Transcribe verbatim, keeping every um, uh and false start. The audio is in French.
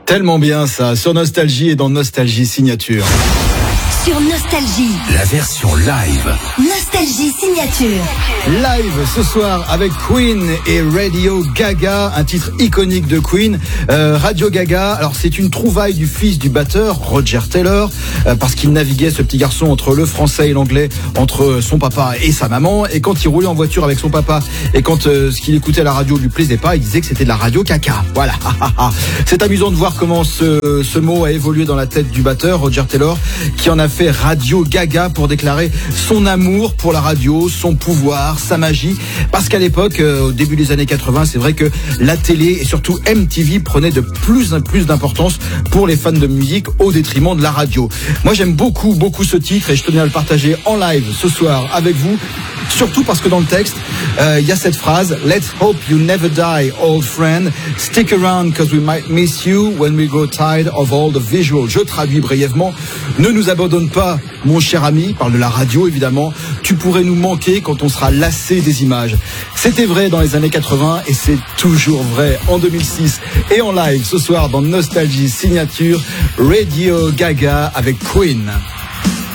Tellement bien ça, sur Nostalgie et dans Nostalgie Signature. Sur Nostalgie, la version live. Nostalgie Signature. Live ce soir avec Queen et Radio Gaga, un titre iconique de Queen. Euh, Radio Gaga, alors c'est une trouvaille du fils du batteur, Roger Taylor, euh, parce qu'il naviguait, ce petit garçon, entre le français et l'anglais, entre son papa et sa maman. Et quand il roulait en voiture avec son papa et quand euh, ce qu'il écoutait à la radio lui plaisait pas, il disait que c'était de la radio caca. Voilà. C'est amusant de voir comment ce, ce mot a évolué dans la tête du batteur, Roger Taylor, qui en a fait Radio Gaga pour déclarer son amour pour la radio, son pouvoir, sa magie. Parce qu'à l'époque, euh, au début des années quatre-vingts, c'est vrai que la télé et surtout M T V prenaient de plus en plus d'importance pour les fans de musique au détriment de la radio. Moi, j'aime beaucoup, beaucoup ce titre et je tenais à le partager en live ce soir avec vous. Surtout parce que dans le texte, il euh, y a cette phrase « Let's hope you never die, old friend. Stick around cause we might miss you when we grow tired of all the visuals. » Je traduis brièvement. Ne nous abandonne pas, mon cher ami, parle de la radio évidemment. Tu pourrais nous manquer quand on sera lassé des images. C'était vrai dans les années quatre-vingts et c'est toujours vrai en deux mille six. Et en live ce soir dans Nostalgie Signature, Radio Gaga avec Queen.